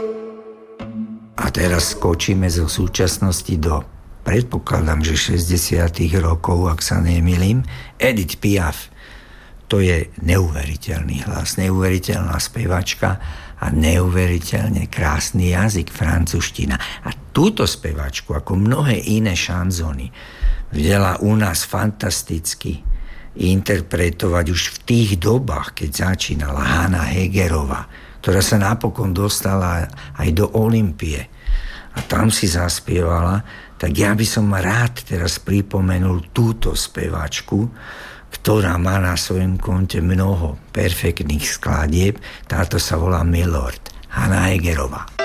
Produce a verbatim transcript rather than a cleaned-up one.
A teraz skočíme zo súčasnosti do, predpokladám, že šesťdesiatych rokov, ak sa nemýlim, Edith Piaf. To je neuveriteľný hlas, neuveriteľná spevačka a neuveriteľne krásny jazyk, francúzština. A túto spevačku, ako mnohé iné šanzóny, vedela u nás fantasticky interpretovať už v tých dobách, keď začínala Hanna Hegerová, ktorá sa napokon dostala aj do Olympie a tam si zaspievala. Tak ja by som rád teraz pripomenul túto spevačku, ktorá má na svojom konte mnoho perfektných skladieb. Táto sa volá Milord, Hanna Hegerová.